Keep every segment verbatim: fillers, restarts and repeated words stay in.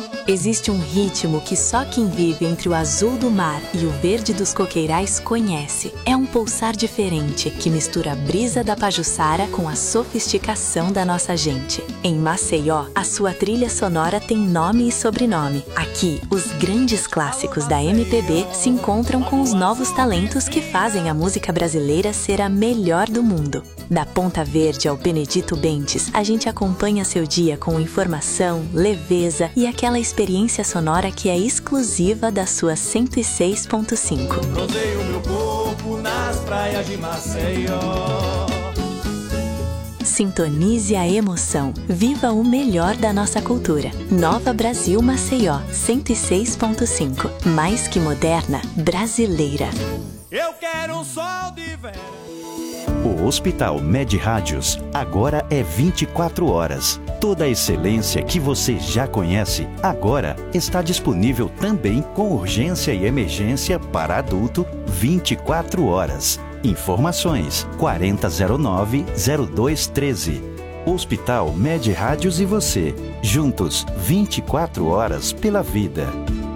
Existe um ritmo que só quem vive entre o azul do mar e o verde dos coqueirais conhece. É um pulsar diferente que mistura a brisa da Pajuçara com a sofisticação da nossa gente. Em Maceió, a sua trilha sonora tem nome e sobrenome. Aqui, os grandes clássicos da M P B se encontram com os novos talentos que fazem a música brasileira ser a melhor do mundo. Da Ponta Verde ao Benedito Bentes, a gente acompanha seu dia com informação, leveza e aquela experiência sonora que é exclusiva da sua cento e seis ponto cinco. Rodeio meu corpo nas praias de Maceió. Sintonize a emoção. Viva o melhor da nossa cultura. Nova Brasil Maceió, cento e seis ponto cinco. Mais que moderna, brasileira. Eu quero um sol de verão. O Hospital Med Rádios agora é vinte e quatro horas. Toda a excelência que você já conhece, agora está disponível também com urgência e emergência para adulto vinte e quatro horas. Informações quarenta zero nove zero dois treze. Hospital Med Rádios e você, juntos vinte e quatro horas pela vida.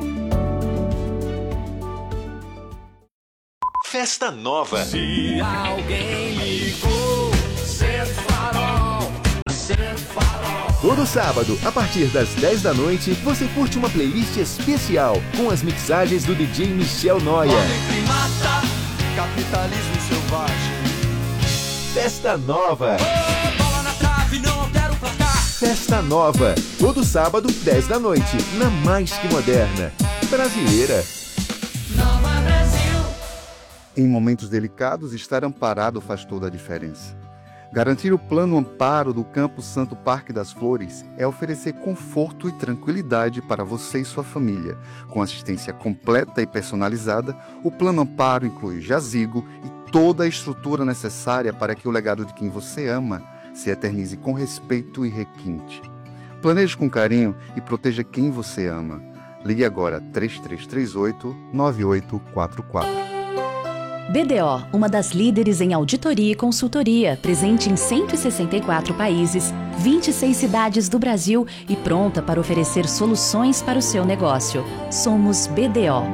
Festa Nova. Se alguém ligou, ser farol, ser farol. Todo sábado, a partir das dez da noite, você curte uma playlist especial com as mixagens do D J Michel Noia. Homem mata, capitalismo selvagem. Festa Nova. Oh, bola na trave, não altera o placar. Festa Nova. Todo sábado, dez da noite, na Mais Que Moderna. Brasileira. Nova Brasil. Em momentos delicados, estar amparado faz toda a diferença. Garantir o plano amparo do Campo Santo Parque das Flores é oferecer conforto e tranquilidade para você e sua família. Com assistência completa e personalizada, o plano amparo inclui jazigo e toda a estrutura necessária para que o legado de quem você ama se eternize com respeito e requinte. Planeje com carinho e proteja quem você ama. Ligue agora três três três oito, nove oito quatro quatro. B D O, uma das líderes em auditoria e consultoria, presente em cento e sessenta e quatro países, vinte e seis cidades do Brasil e pronta para oferecer soluções para o seu negócio. Somos B D O.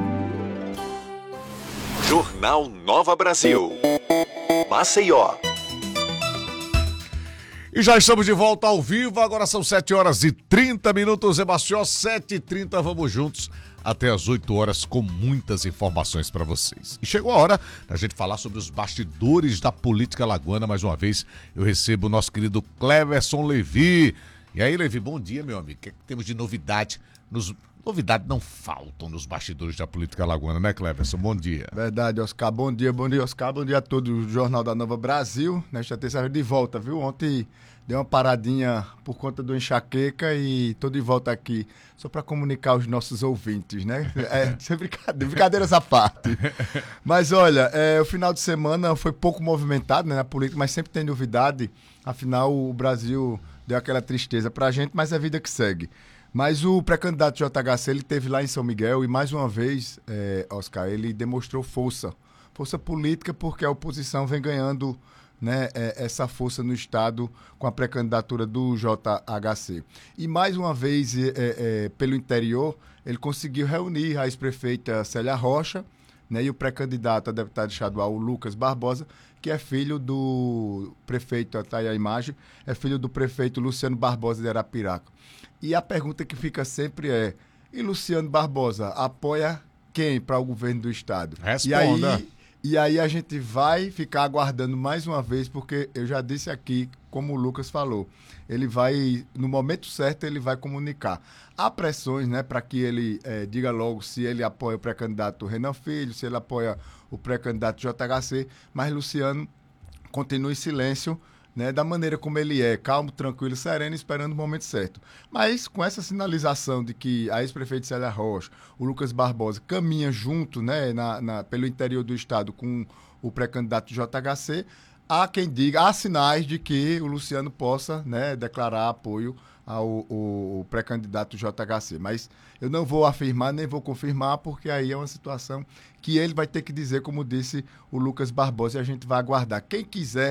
Jornal Nova Brasil. Maceió. E já estamos de volta ao vivo, agora são sete horas e trinta minutos, em Maceió, sete e trinta, vamos juntos até as oito horas com muitas informações para vocês. E chegou a hora da gente falar sobre os bastidores da política alagoana. Mais uma vez eu recebo o nosso querido Cleverson Levi. E aí, Levi, bom dia, meu amigo. O que é que temos de novidade? Nos... Novidades não faltam nos bastidores da política alagoana, né, Cleverson? Bom dia. Verdade, Oscar. Bom dia, bom dia, Oscar. Bom dia a todos do Jornal da Nova Brasil. Nesta terça-feira de volta, viu? Ontem deu uma paradinha por conta do enxaqueca e tô de volta aqui só para comunicar aos nossos ouvintes, né? É, sem brincadeira, brincadeiras à parte. Mas olha, é, o final de semana foi pouco movimentado, né, na política, mas sempre tem novidade. Afinal, o Brasil deu aquela tristeza pra gente, mas é a vida que segue. Mas o pré-candidato J H C, ele esteve lá em São Miguel e, mais uma vez, é, Oscar, ele demonstrou força. Força política, porque a oposição vem ganhando, né, é, essa força no Estado com a pré-candidatura do J H C. E, mais uma vez, é, é, pelo interior, ele conseguiu reunir a ex-prefeita Célia Rocha, né, e o pré-candidato a deputado estadual, o Lucas Barbosa, que é filho do prefeito, está aí a imagem, é filho do prefeito Luciano Barbosa de Arapiraca. E a pergunta que fica sempre é, e Luciano Barbosa apoia quem para o governo do Estado? Responda. E aí, e aí a gente vai ficar aguardando mais uma vez, porque eu já disse aqui, como o Lucas falou, ele vai, no momento certo, ele vai comunicar. Há pressões, né, para que ele é, diga logo se ele apoia o pré-candidato Renan Filho, se ele apoia o pré-candidato J H C, mas Luciano continua em silêncio, né, da maneira como ele é, calmo, tranquilo, sereno, esperando o momento certo. Mas com essa sinalização de que a ex-prefeita Célia Rocha, o Lucas Barbosa, caminha junto, né, na, na, pelo interior do Estado com o pré-candidato J H C, há quem diga, há sinais de que o Luciano possa, né, declarar apoio ao, ao pré-candidato J H C. Mas eu não vou afirmar, nem vou confirmar, porque aí é uma situação que ele vai ter que dizer, como disse o Lucas Barbosa, e a gente vai aguardar. Quem quiser,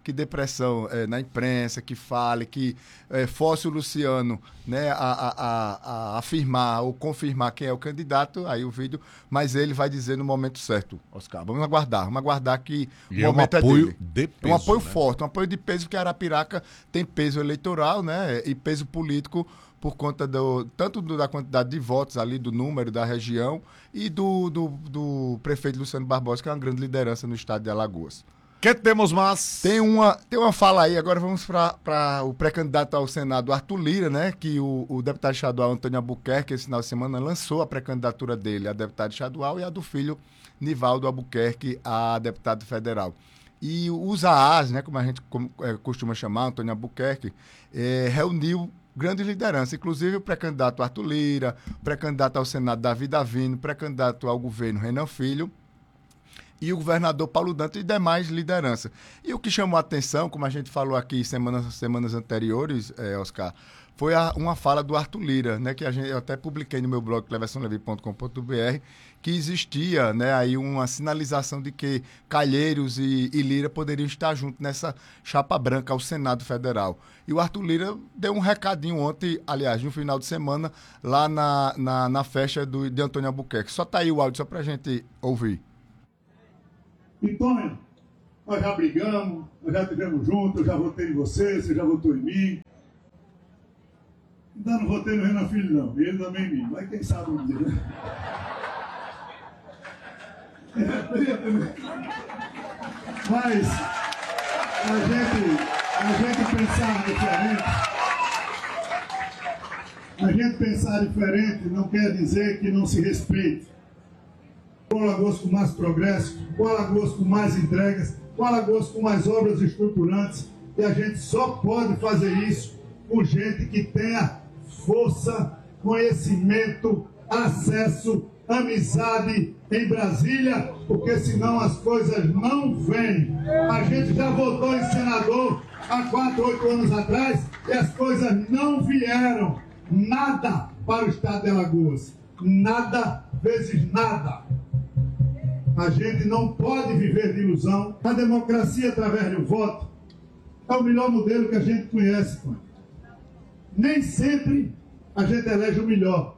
que dê pressão é, na imprensa, que fale, que é, force o Luciano, né, a, a, a, a afirmar ou confirmar quem é o candidato, aí o vídeo, mas ele vai dizer no momento certo, Oscar. Vamos aguardar, vamos aguardar que e o momento é um apoio é dele. de peso, é um apoio né? forte, um apoio de peso, porque Arapiraca tem peso eleitoral, né, e peso político por conta do, tanto do, da quantidade de votos ali, do número da região e do, do, do prefeito Luciano Barbosa, que é uma grande liderança no estado de Alagoas. Que temos mais? Tem uma, tem uma fala aí, agora vamos para o pré-candidato ao Senado, Arthur Lira, né, que o, o deputado estadual Antônio Albuquerque, esse final de semana, lançou a pré-candidatura dele a deputado estadual e a do filho Nivaldo Albuquerque a deputado federal. E os A As, né, como a gente como, é, costuma chamar, Antônio Albuquerque, é, reuniu grandes lideranças, inclusive o pré-candidato Arthur Lira, o pré-candidato ao Senado Davi Davino, o pré-candidato ao governo Renan Filho e o governador Paulo Dantas e demais lideranças. E o que chamou a atenção, como a gente falou aqui semanas, semanas anteriores, é, Oscar, foi a, uma fala do Arthur Lira, né, que a gente, eu até publiquei no meu blog cleverson levi ponto com ponto b r, que existia, né, aí uma sinalização de que Calheiros e, e Lira poderiam estar juntos nessa chapa branca ao Senado Federal. E o Arthur Lira deu um recadinho ontem, aliás, no final de semana, lá na, na, na festa do, de Antônio Albuquerque. Só tá aí o áudio, só pra gente ouvir. Então, nós já brigamos, nós já estivemos juntos, eu já votei em você, você já votou em mim. Ainda não votei no Renan Filho, não. E ele também em mim. Mas quem sabe um dia, né? Mas a gente, a gente pensar diferente, a gente pensar diferente não quer dizer que não se respeite. Com Alagoas com mais progresso, com Alagoas com mais entregas, com Alagoas com mais obras estruturantes. E a gente só pode fazer isso com gente que tenha força, conhecimento, acesso, amizade em Brasília, porque senão as coisas não vêm. A gente já votou em senador há quatro, oito anos atrás e as coisas não vieram. Nada para o estado de Alagoas. Nada vezes nada. A gente não pode viver de ilusão. A democracia através do voto é o melhor modelo que a gente conhece, pai. Nem sempre a gente elege o melhor.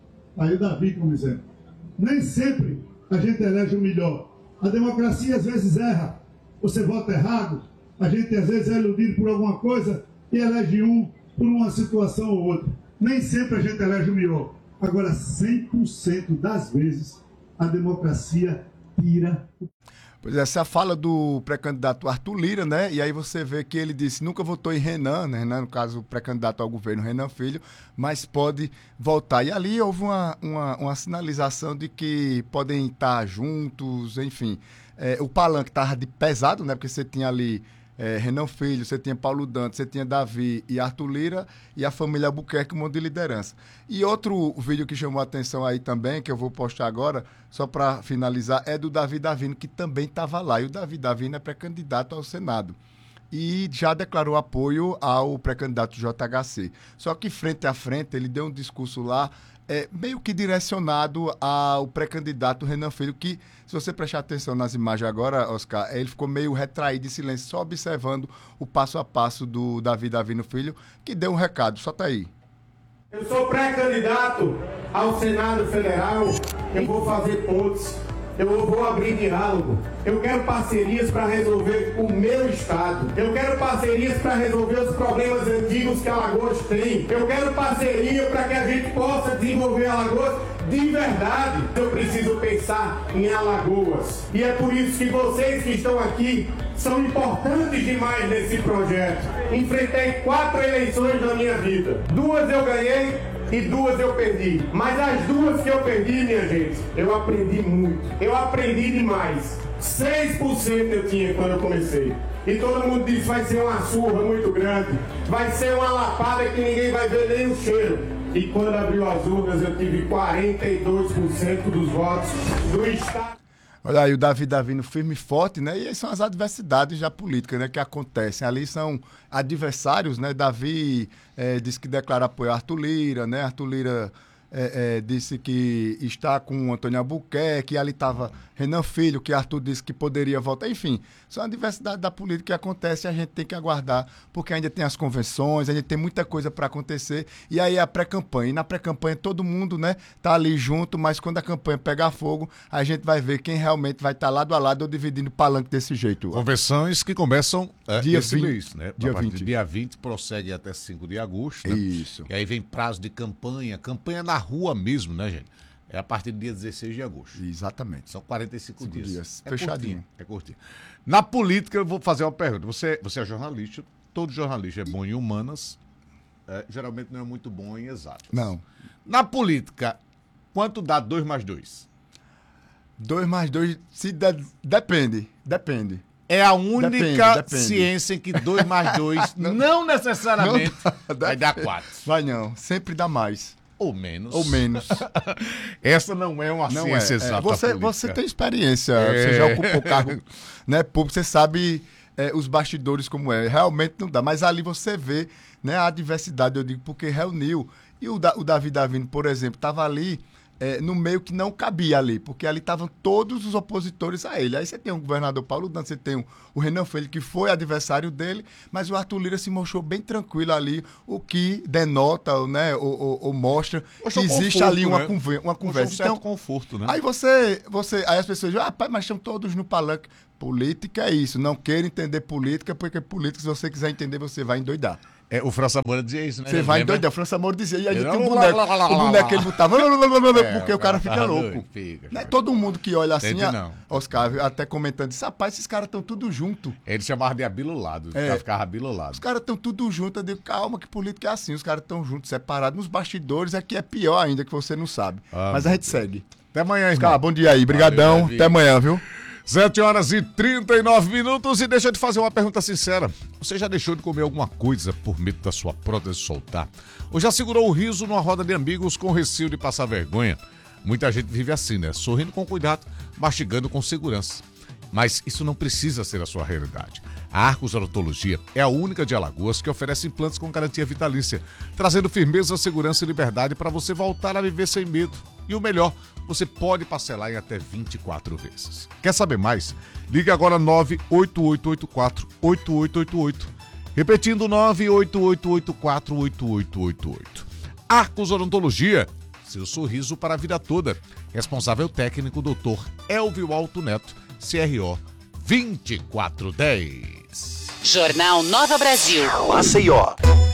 Aí o Davi como exemplo. Nem sempre a gente elege o melhor. A democracia às vezes erra. Você vota errado, a gente às vezes é iludido por alguma coisa e elege um por uma situação ou outra. Nem sempre a gente elege o melhor. Agora, cem por cento das vezes, a democracia tira o... Pois é, essa é a fala do pré-candidato Arthur Lira, né? E aí você vê que ele disse, nunca votou em Renan, né? Renan, no caso, o pré-candidato ao governo Renan Filho, mas pode voltar. E ali houve uma, uma, uma sinalização de que podem estar juntos, enfim. É, o palanque estava de pesado, né? Porque você tinha ali é, Renan Filho, você tinha Paulo Dantas, você tinha Davi e Arthur Lira e a família Albuquerque, um monte de liderança. E outro vídeo que chamou a atenção aí também, que eu vou postar agora, só para finalizar, é do Davi Davino, que também estava lá. E o Davi Davino é pré-candidato ao Senado. E já declarou apoio ao pré-candidato J H C. Só que frente a frente, ele deu um discurso lá, é, meio que direcionado ao pré-candidato Renan Filho, que, se você prestar atenção nas imagens agora, Oscar, ele ficou meio retraído em silêncio, só observando o passo a passo do Davi Davino Filho, que deu um recado. Só tá aí. Eu sou pré-candidato ao Senado Federal, eu vou fazer pontes, eu vou abrir diálogo, eu quero parcerias para resolver o meu estado, eu quero parcerias para resolver os problemas antigos que Alagoas tem, eu quero parceria para que a gente possa desenvolver Alagoas de verdade. Eu preciso pensar em Alagoas e é por isso que vocês que estão aqui são importantes demais nesse projeto. Enfrentei quatro eleições na minha vida, duas eu ganhei e duas eu perdi. Mas as duas que eu perdi, minha gente, eu aprendi muito. Eu aprendi demais. seis por cento eu tinha quando eu comecei. E todo mundo disse, vai ser uma surra muito grande. Vai ser uma lapada que ninguém vai ver nem o cheiro. E quando abriu as urnas, eu tive quarenta e dois por cento dos votos do estado. Olha aí o Davi Davino firme e forte, né? E aí são as adversidades da política, né? Que acontecem. Ali são adversários, né? Davi é, disse que declara apoio a Arthur Lira, né? Arthur Lira é, é, disse que está com o Antônio Albuquerque, que ali estava Renan Filho, que Arthur disse que poderia voltar. Enfim, só a diversidade da política que acontece, a gente tem que aguardar, porque ainda tem as convenções, ainda tem muita coisa para acontecer. E aí a pré-campanha. E na pré-campanha todo mundo, né, tá ali junto, mas quando a campanha pegar fogo, a gente vai ver quem realmente vai estar tá lado a lado ou dividindo o palanque desse jeito. Convenções que começam é, dia esse vinte, mês, né? Dia a partir vinte. Dia vinte, prossegue até cinco de agosto. Né? Isso. E aí vem prazo de campanha, campanha na rua mesmo, né, gente? É a partir do dia dezesseis de agosto. Exatamente. São quarenta e cinco dias. dias. É Fechadinho. Curtinho, é curtinho. Na política, eu vou fazer uma pergunta. Você, você é jornalista, todo jornalista é bom em humanas, é, geralmente não é muito bom em exatas. Não. Na política, quanto dá dois mais dois? dois mais dois, se de, depende, depende. É a única Depende, depende. ciência em que dois mais dois não, não necessariamente não, vai dar quatro. Vai não, sempre dá mais. Ou menos. Ou menos. Essa não é uma não ciência é. exata. É. Você, você tem experiência, é. Você já ocupou cargo, né, público, você sabe é, os bastidores como é. Realmente não dá, mas ali você vê, né, a diversidade, eu digo, porque reuniu. E o, da, o Davi Davino, por exemplo, estava ali É, no meio que não cabia ali, porque ali estavam todos os opositores a ele. Aí você tem o governador Paulo Dantas, você tem o, o Renan Filho, que foi adversário dele, mas o Arthur Lira se mostrou bem tranquilo ali, o que denota, né, ou, ou, ou mostra que existe conforto, ali uma, né? conver uma conversa. Um certo então, conforto, né? Aí você, você, aí as pessoas dizem, ah, pai, mas estão todos no palanque. Política é isso, não queira entender política, porque política, se você quiser entender, você vai endoidar. É, o França Moura dizia isso, né? Você vai endoidar. O França Moura dizia. E aí Ele tem um lá, boneco. lá, lá, lá, O boneco lá. que ele botava. É, porque o cara fica louco. Fica, Né? Todo mundo que olha assim, Entendi, a, não. Oscar, até comentando, disse, rapaz, esses caras estão tudo junto. Ele chamava de abilolado. É. É. Ficava abilolado. Os caras estão tudo junto. Eu digo, calma, que política é assim. Os caras estão juntos, separados. Nos bastidores é que é pior ainda, que você não sabe. Ah, Mas a gente segue. Até amanhã, irmão. Oscar, bom dia aí. Brigadão. Valeu, até amanhã, viu? sete horas e trinta e nove minutos e deixa eu te fazer uma pergunta sincera. Você já deixou de comer alguma coisa por medo da sua prótese soltar? Ou já segurou o riso numa roda de amigos com receio de passar vergonha? Muita gente vive assim, né? Sorrindo com cuidado, mastigando com segurança. Mas isso não precisa ser a sua realidade. A Arcos Odontologia é a única de Alagoas que oferece implantes com garantia vitalícia, trazendo firmeza, segurança e liberdade para você voltar a viver sem medo. E o melhor, você pode parcelar em até vinte e quatro vezes. Quer saber mais? Ligue agora nove oito oito oito quatro oito oito oito oito. Repetindo, nove oito oito oito quatro oito oito oito oito. Arcos Odontologia, seu sorriso para a vida toda. Responsável técnico, doutor Elvio Alto Neto, C R O vinte e quatro dez. Jornal Nova Brasil. Maceió.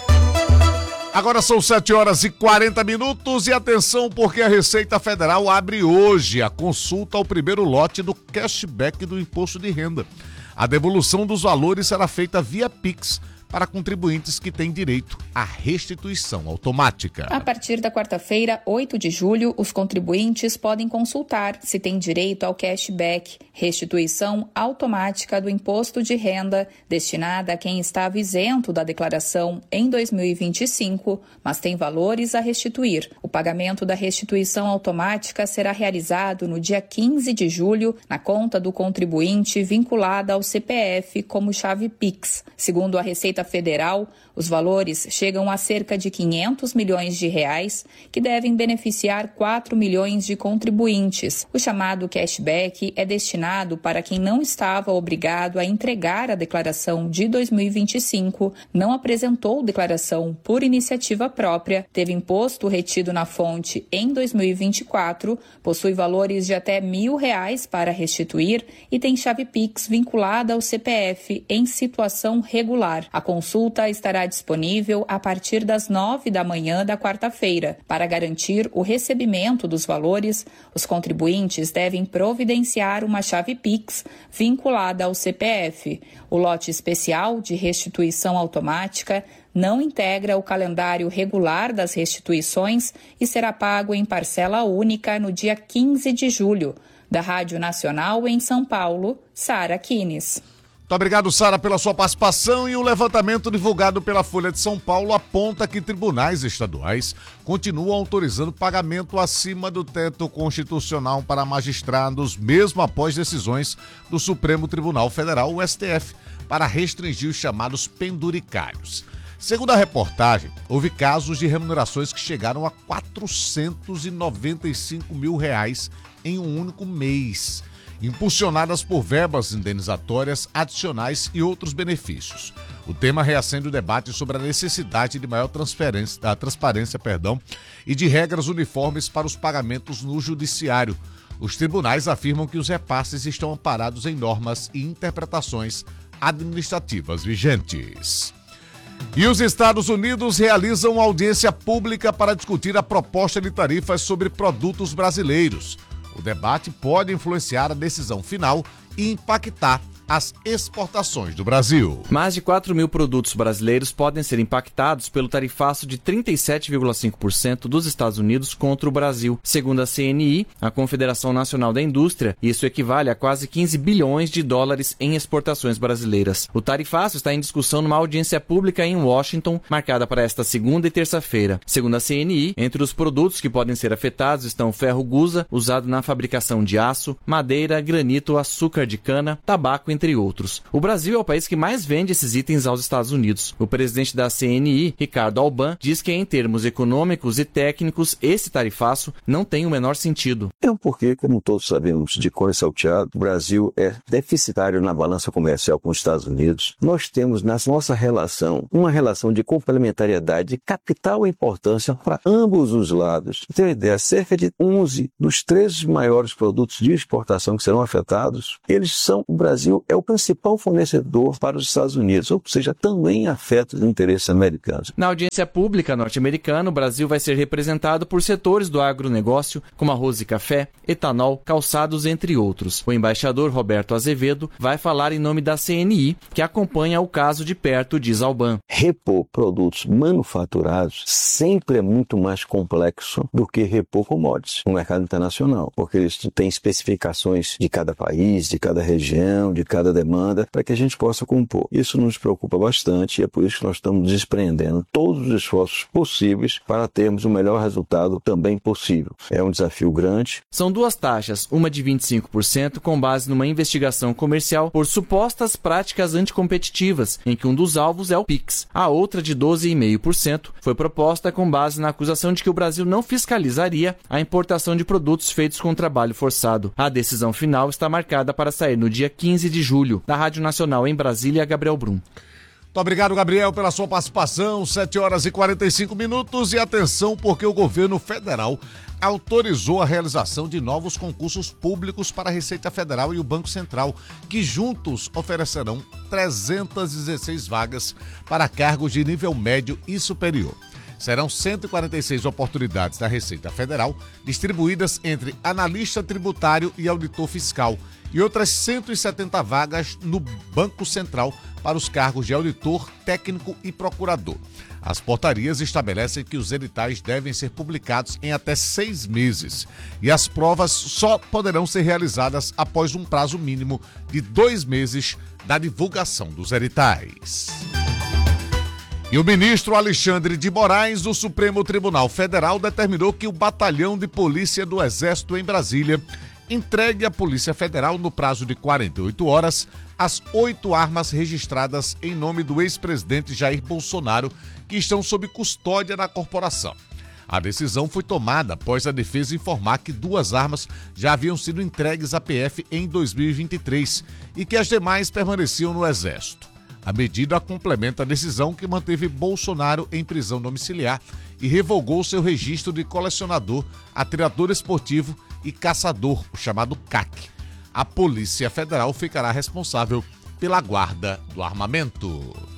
Agora são sete horas e quarenta minutos e atenção porque a Receita Federal abre hoje a consulta ao primeiro lote do cashback do imposto de renda. A devolução dos valores será feita via Pix para contribuintes que têm direito à restituição automática. A partir da quarta-feira, oito de julho, os contribuintes podem consultar se têm direito ao cashback, restituição automática do imposto de renda, destinada a quem estava isento da declaração em dois mil e vinte e cinco, mas tem valores a restituir. O pagamento da restituição automática será realizado no dia quinze de julho, na conta do contribuinte vinculada ao C P F como chave Pix. Segundo a Receita Federal, os valores chegam a cerca de quinhentos milhões de reais, que devem beneficiar quatro milhões de contribuintes. O chamado cashback é destinado para quem não estava obrigado a entregar a declaração de dois mil e vinte e cinco, não apresentou declaração por iniciativa própria, teve imposto retido na fonte em dois mil e vinte e quatro, possui valores de até mil reais para restituir e tem chave Pix vinculada ao C P F em situação regular. A consulta estará disponível a partir das nove da manhã da quarta-feira. Para garantir o recebimento dos valores, os contribuintes devem providenciar uma chave Pix vinculada ao C P F. O lote especial de restituição automática não integra o calendário regular das restituições e será pago em parcela única no dia quinze de julho. Da Rádio Nacional em São Paulo, Sara Kines. Muito obrigado, Sara, pela sua participação. E o levantamento divulgado pela Folha de São Paulo aponta que tribunais estaduais continuam autorizando pagamento acima do teto constitucional para magistrados, mesmo após decisões do Supremo Tribunal Federal, o S T F, para restringir os chamados penduricários. Segundo a reportagem, houve casos de remunerações que chegaram a quatrocentos e noventa e cinco mil reais em um único mês, impulsionadas por verbas indenizatórias adicionais e outros benefícios. O tema reacende o debate sobre a necessidade de maior transferência, a transparência perdão, e de regras uniformes para os pagamentos no judiciário. Os tribunais afirmam que os repasses estão amparados em normas e interpretações administrativas vigentes. E os Estados Unidos realizam audiência pública para discutir a proposta de tarifas sobre produtos brasileiros. O debate pode influenciar a decisão final e impactar as exportações do Brasil. Mais de quatro mil produtos brasileiros podem ser impactados pelo tarifaço de trinta e sete vírgula cinco por cento dos Estados Unidos contra o Brasil. Segundo a C N I, a Confederação Nacional da Indústria, isso equivale a quase quinze bilhões de dólares em exportações brasileiras. O tarifaço está em discussão numa audiência pública em Washington, marcada para esta segunda e terça-feira. Segundo a C N I, entre os produtos que podem ser afetados estão ferro gusa, usado na fabricação de aço, madeira, granito, açúcar de cana, tabaco, entre outros. O Brasil é o país que mais vende esses itens aos Estados Unidos. O presidente da C N I, Ricardo Alban, diz que em termos econômicos e técnicos, esse tarifaço não tem o menor sentido. É um porque, como todos sabemos, de cor salteado, o Brasil é deficitário na balança comercial com os Estados Unidos. Nós temos na nossa relação uma relação de complementariedade de capital importância para ambos os lados. Tem uma ideia, cerca de onze dos treze maiores produtos de exportação que serão afetados, eles são, o Brasil é o principal fornecedor para os Estados Unidos, ou seja, também afeta os interesses americanos. Na audiência pública norte-americana, o Brasil vai ser representado por setores do agronegócio, como arroz e café, etanol, calçados, entre outros. O embaixador Roberto Azevedo vai falar em nome da C N I, que acompanha o caso de perto, diz Alban. Repor produtos manufaturados sempre é muito mais complexo do que repor commodities no mercado internacional, porque eles têm especificações de cada país, de cada região, de cada demanda, para que a gente possa compor. Isso nos preocupa bastante e é por isso que nós estamos desprendendo todos os esforços possíveis para termos o melhor resultado também possível. É um desafio grande. São duas taxas, uma de vinte e cinco por cento com base numa investigação comercial por supostas práticas anticompetitivas, em que um dos alvos é o Pix. A outra, de doze vírgula cinco por cento, foi proposta com base na acusação de que o Brasil não fiscalizaria a importação de produtos feitos com trabalho forçado. A decisão final está marcada para sair no dia quinze de julho. Da Rádio Nacional em Brasília, Gabriel Brum. Muito obrigado, Gabriel, pela sua participação. sete horas e quarenta e cinco minutos. E atenção, porque o governo federal autorizou a realização de novos concursos públicos para a Receita Federal e o Banco Central, que juntos oferecerão trezentas e dezesseis vagas para cargos de nível médio e superior. Serão cento e quarenta e seis oportunidades da Receita Federal, distribuídas entre analista tributário e auditor fiscal, e outras cento e setenta vagas no Banco Central para os cargos de auditor, técnico e procurador. As portarias estabelecem que os editais devem ser publicados em até seis meses e as provas só poderão ser realizadas após um prazo mínimo de dois meses da divulgação dos editais. E o ministro Alexandre de Moraes, do Supremo Tribunal Federal, determinou que o Batalhão de Polícia do Exército em Brasília entregue à Polícia Federal, no prazo de quarenta e oito horas, as oito armas registradas em nome do ex-presidente Jair Bolsonaro, que estão sob custódia da corporação. A decisão foi tomada após a defesa informar que duas armas já haviam sido entregues à P F em dois mil e vinte e três e que as demais permaneciam no Exército. A medida complementa a decisão que manteve Bolsonaro em prisão domiciliar e revogou seu registro de colecionador, atirador esportivo e caçador, o chamado C A C. A Polícia Federal ficará responsável pela guarda do armamento.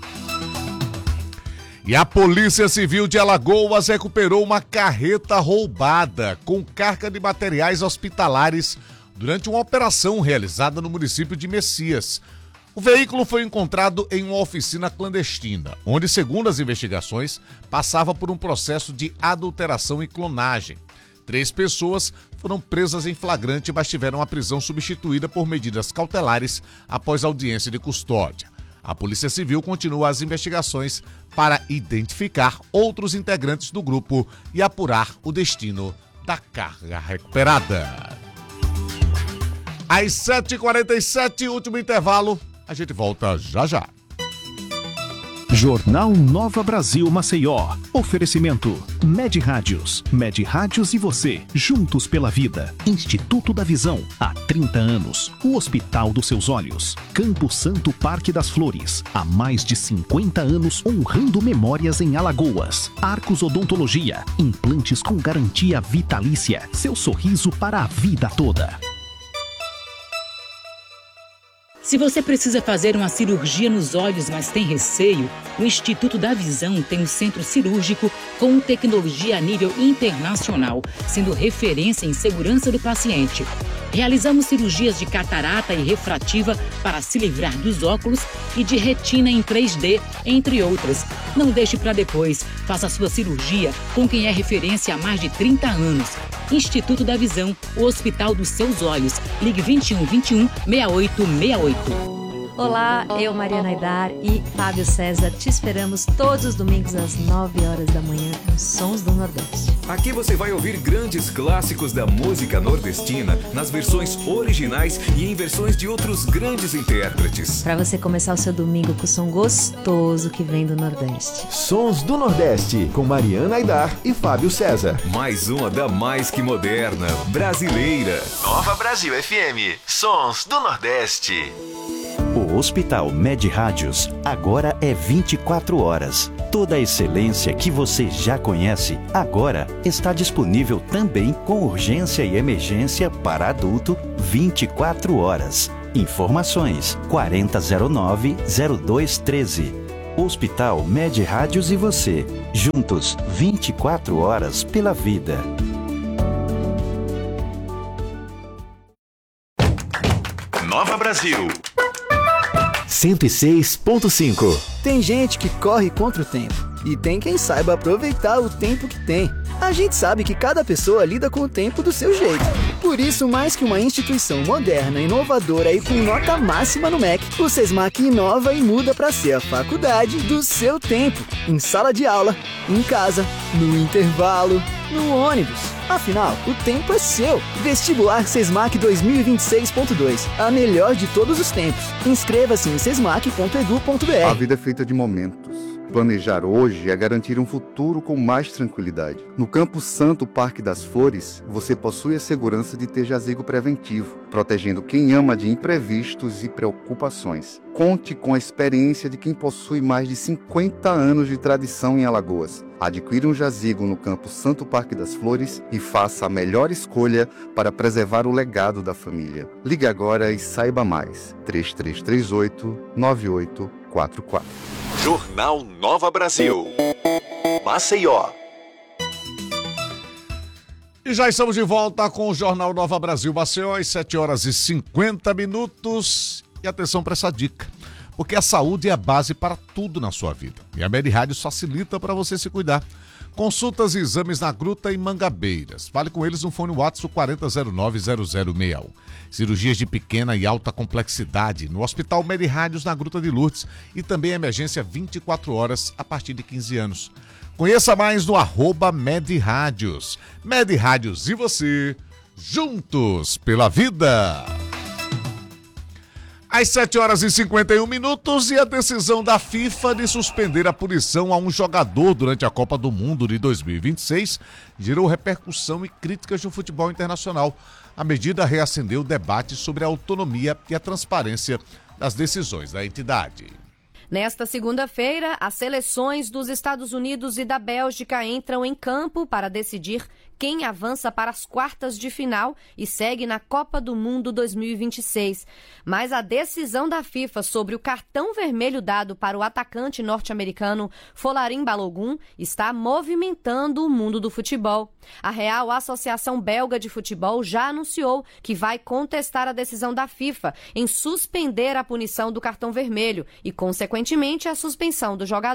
E a Polícia Civil de Alagoas recuperou uma carreta roubada com carga de materiais hospitalares durante uma operação realizada no município de Messias. O veículo foi encontrado em uma oficina clandestina, onde, segundo as investigações, passava por um processo de adulteração e clonagem. Três pessoas foram presas em flagrante, mas tiveram a prisão substituída por medidas cautelares após audiência de custódia. A Polícia Civil continua as investigações para identificar outros integrantes do grupo e apurar o destino da carga recuperada. Às sete e quarenta e sete, último intervalo. A gente volta já já. Jornal Nova Brasil Maceió. Oferecimento Med Rádios. Med Rádios e você, juntos pela vida. Instituto da Visão, há trinta anos. O Hospital dos Seus Olhos. Campo Santo Parque das Flores, há mais de cinquenta anos honrando memórias em Alagoas. Arcos Odontologia, implantes com garantia vitalícia. Seu sorriso para a vida toda. Se você precisa fazer uma cirurgia nos olhos, mas tem receio, o Instituto da Visão tem um centro cirúrgico com tecnologia a nível internacional, sendo referência em segurança do paciente. Realizamos cirurgias de catarata e refrativa para se livrar dos óculos e de retina em três D, entre outras. Não deixe para depois. Faça sua cirurgia com quem é referência há mais de trinta anos. Instituto da Visão, o Hospital dos Seus Olhos. Ligue vinte e um, vinte e um, sessenta e oito sessenta e oito. Olá, eu, Mariana Aidar e Fábio César, te esperamos todos os domingos às nove horas da manhã nos Sons do Nordeste. Aqui você vai ouvir grandes clássicos da música nordestina nas versões originais e em versões de outros grandes intérpretes. Para você começar o seu domingo com o som gostoso que vem do Nordeste. Sons do Nordeste, com Mariana Aidar e Fábio César. Mais uma da mais que moderna, brasileira. Nova Brasil F M, Sons do Nordeste. O Hospital Med Rádios agora é vinte e quatro horas. Toda a excelência que você já conhece agora está disponível também com urgência e emergência para adulto vinte e quatro horas. Informações quarenta zero nove zero dois treze. Hospital Med Rádios e você, juntos vinte e quatro horas pela vida. Nova Brasil cento e seis ponto cinco. Tem gente que corre contra o tempo e tem quem saiba aproveitar o tempo que tem. A gente sabe que cada pessoa lida com o tempo do seu jeito. Por isso, mais que uma instituição moderna, inovadora e com nota máxima no M E C, o SESMAC inova e muda para ser a faculdade do seu tempo. Em sala de aula, em casa, no intervalo, no ônibus. Afinal, o tempo é seu. Vestibular SESMAC dois mil e vinte e seis ponto dois. A melhor de todos os tempos. Inscreva-se em sesmac ponto edu ponto br. A vida é feita de momentos. Planejar hoje é garantir um futuro com mais tranquilidade. No Campo Santo Parque das Flores, você possui a segurança de ter jazigo preventivo, protegendo quem ama de imprevistos e preocupações. Conte com a experiência de quem possui mais de cinquenta anos de tradição em Alagoas. Adquira um jazigo no Campo Santo Parque das Flores e faça a melhor escolha para preservar o legado da família. Ligue agora e saiba mais. três três três oito, nove oito quatro quatro. Jornal Nova Brasil Maceió. E já estamos de volta com o Jornal Nova Brasil Maceió, às sete horas e cinquenta minutos. E atenção para essa dica, porque a saúde é a base para tudo na sua vida. E a Med Rádios facilita para você se cuidar. Consultas e exames na Gruta e Mangabeiras. Fale com eles no fone WhatsApp quarenta zero nove zero zero seis um. Cirurgias de pequena e alta complexidade no Hospital Med Rádios na Gruta de Lourdes e também emergência vinte e quatro horas a partir de quinze anos. Conheça mais no arroba Med Rádios. Med Rádios e você, juntos pela vida. Às sete horas e cinquenta e um minutos e a decisão da FIFA de suspender a punição a um jogador durante a Copa do Mundo de dois mil e vinte e seis gerou repercussão e críticas no futebol internacional. A medida reacendeu o debate sobre a autonomia e a transparência das decisões da entidade. Nesta segunda-feira, as seleções dos Estados Unidos e da Bélgica entram em campo para decidir quem avança para as quartas de final e segue na Copa do Mundo dois mil e vinte e seis. Mas a decisão da FIFA sobre o cartão vermelho dado para o atacante norte-americano Folarin Balogun está movimentando o mundo do futebol. A Real Associação Belga de Futebol já anunciou que vai contestar a decisão da FIFA em suspender a punição do cartão vermelho e, consequentemente, a suspensão do jogador.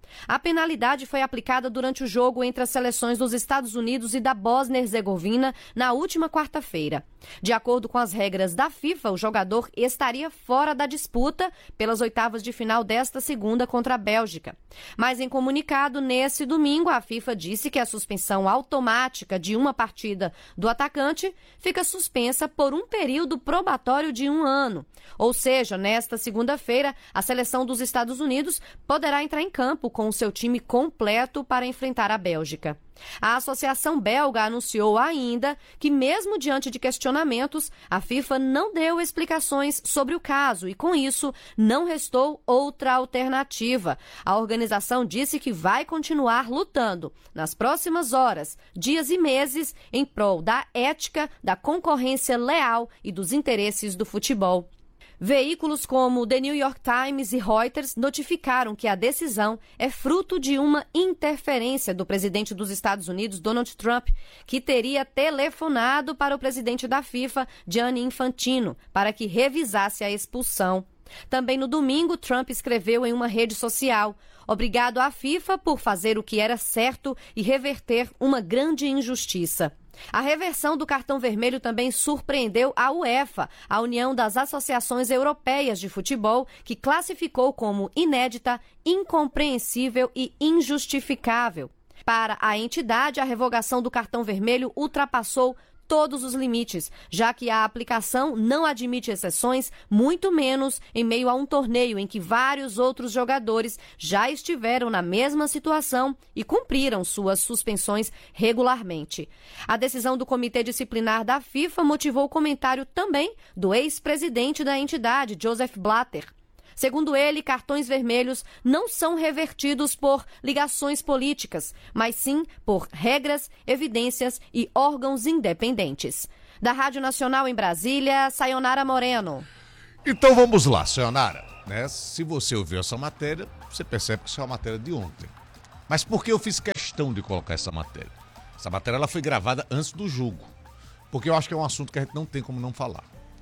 A penalidade foi aplicada durante o jogo entre as seleções dos Estados Unidos e da Bósnia e Herzegovina na última quarta-feira. De acordo com as regras da FIFA, o jogador estaria fora da disputa pelas oitavas de final desta segunda contra a Bélgica. Mas em comunicado nesse domingo, a FIFA disse que a suspensão automática de uma partida do atacante fica suspensa por um período probatório de um ano. Ou seja, nesta segunda-feira, a seleção dos Estados Unidos poderá entrar em campo com o seu time completo para enfrentar a Bélgica. A Associação Belga anunciou ainda que, mesmo diante de questionamentos, a FIFA não deu explicações sobre o caso e, com isso, não restou outra alternativa. A organização disse que vai continuar lutando nas próximas horas, dias e meses em prol da ética, da concorrência leal e dos interesses do futebol. Veículos como The New York Times e Reuters notificaram que a decisão é fruto de uma interferência do presidente dos Estados Unidos, Donald Trump, que teria telefonado para o presidente da FIFA, Gianni Infantino, para que revisasse a expulsão. Também no domingo, Trump escreveu em uma rede social: "Obrigado à FIFA por fazer o que era certo e reverter uma grande injustiça." A reversão do cartão vermelho também surpreendeu a UEFA, a União das Associações Europeias de Futebol, que classificou como inédita, incompreensível e injustificável. Para a entidade, a revogação do cartão vermelho ultrapassou todos os limites, já que a aplicação não admite exceções, muito menos em meio a um torneio em que vários outros jogadores já estiveram na mesma situação e cumpriram suas suspensões regularmente. A decisão do Comitê Disciplinar da FIFA motivou o comentário também do ex-presidente da entidade, Joseph Blatter. Segundo ele, cartões vermelhos não são revertidos por ligações políticas, mas sim por regras, evidências e órgãos independentes. Da Rádio Nacional em Brasília, Sayonara Moreno. Então vamos lá, Sayonara. Né? Se você ouviu essa matéria, você percebe que isso é uma matéria de ontem. Mas por que eu fiz questão de colocar essa matéria? Essa matéria ela foi gravada antes do jogo, porque eu acho que é um assunto que a gente não tem como não falar.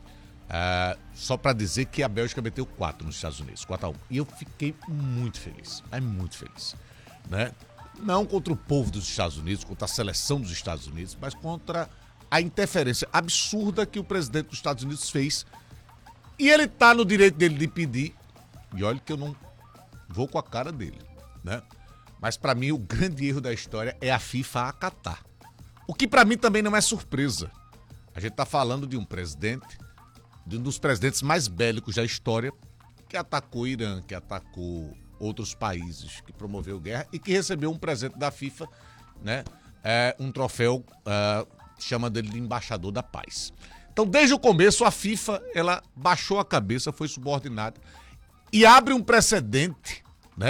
Uh, só para dizer que a Bélgica meteu quatro nos Estados Unidos, quatro a um. E eu fiquei muito feliz, é muito feliz. Né? Não contra o povo dos Estados Unidos, contra a seleção dos Estados Unidos, mas contra a interferência absurda que o presidente dos Estados Unidos fez. E ele tá no direito dele de pedir, e olha que eu não vou com a cara dele, né? Mas para mim o grande erro da história é a FIFA acatar. O que para mim também não é surpresa. A gente tá falando de um presidente, de um dos presidentes mais bélicos da história, que atacou o Irã, que atacou outros países, que promoveu guerra e que recebeu um presente da FIFA, né? É, um troféu, uh, chama dele de embaixador da paz. Então, desde o começo, a FIFA, ela baixou a cabeça, foi subordinada e abre um precedente, né?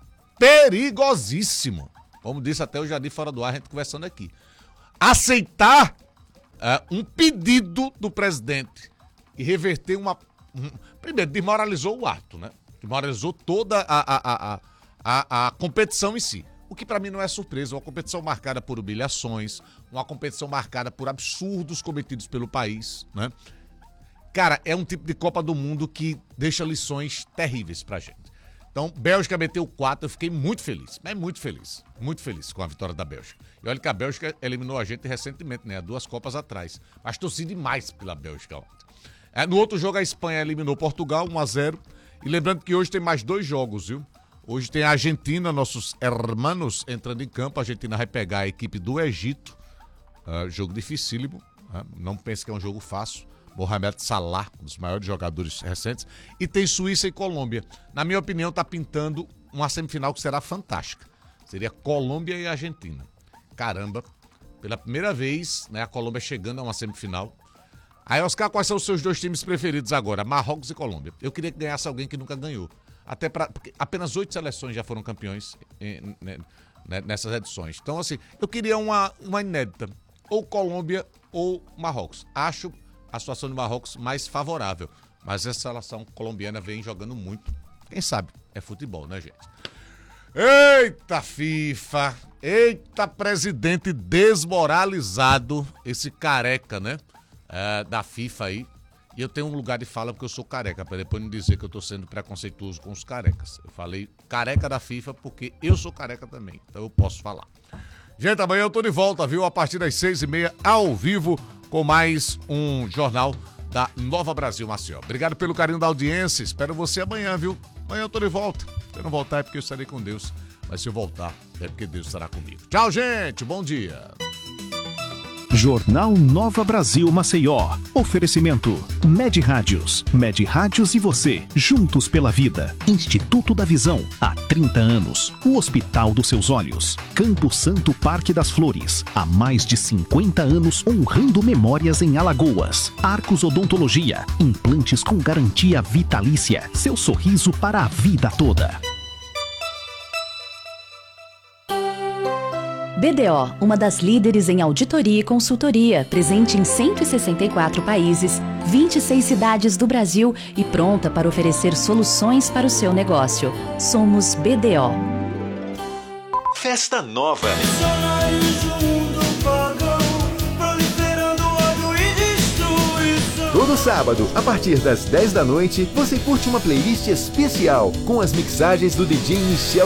Perigosíssimo. Como disse até o Jardim Fora do Ar, a gente conversando aqui. Aceitar uh, um pedido do presidente e reverter uma... Um, primeiro, desmoralizou o ato, né? Desmoralizou toda a, a, a, a, a competição em si. O que para mim não é surpresa, uma competição marcada por humilhações, uma competição marcada por absurdos cometidos pelo país, né? Cara, é um tipo de Copa do Mundo que deixa lições terríveis pra gente. Então, Bélgica meteu quatro, eu fiquei muito feliz, mas muito feliz, muito feliz com a vitória da Bélgica. E olha que a Bélgica eliminou a gente recentemente, né? Há duas Copas atrás. Mas torci demais pela Bélgica ontem. É, no outro jogo, a Espanha eliminou Portugal, um a zero. E lembrando que hoje tem mais dois jogos, viu? Hoje tem a Argentina, nossos hermanos, entrando em campo. A Argentina vai pegar a equipe do Egito. Uh, jogo dificílimo. Uh, não pense que é um jogo fácil. Mohamed Salah, um dos maiores jogadores recentes. E tem Suíça e Colômbia. Na minha opinião, está pintando uma semifinal que será fantástica. Seria Colômbia e Argentina. Caramba, pela primeira vez, né, a Colômbia chegando a uma semifinal. Aí, Oscar, quais são os seus dois times preferidos agora? Marrocos e Colômbia. Eu queria que ganhasse alguém que nunca ganhou. Até pra, porque apenas oito seleções já foram campeões em, né, nessas edições. Então, assim, eu queria uma, uma inédita. Ou Colômbia ou Marrocos. Acho a situação do Marrocos mais favorável. Mas essa seleção colombiana vem jogando muito. Quem sabe? É futebol, né, gente? Eita, FIFA! Eita, presidente desmoralizado. Esse careca, né? É, da FIFA aí. E eu tenho um lugar de fala porque eu sou careca, para depois não dizer que eu estou sendo preconceituoso com os carecas. Eu falei careca da FIFA porque eu sou careca também, então eu posso falar. Gente, amanhã eu tô de volta, viu? A partir das seis e meia, ao vivo, com mais um jornal da Nova Brasil Maceió. Obrigado pelo carinho da audiência, espero você amanhã, viu? Amanhã eu tô de volta. Se eu não voltar é porque eu estarei com Deus, mas se eu voltar é porque Deus estará comigo. Tchau, gente, bom dia. Jornal Nova Brasil Maceió. Oferecimento Med Rádios. Med Rádios e você, juntos pela vida. Instituto da Visão, há trinta anos. O Hospital dos Seus Olhos. Campo Santo Parque das Flores, há mais de cinquenta anos honrando memórias em Alagoas. Arcos Odontologia, implantes com garantia vitalícia. Seu sorriso para a vida toda. B D O, uma das líderes em auditoria e consultoria, presente em cento e sessenta e quatro países, vinte e seis cidades do Brasil e pronta para oferecer soluções para o seu negócio. Somos B D O. Festa Nova. Todo sábado, a partir das dez da noite, você curte uma playlist especial com as mixagens do D J Michel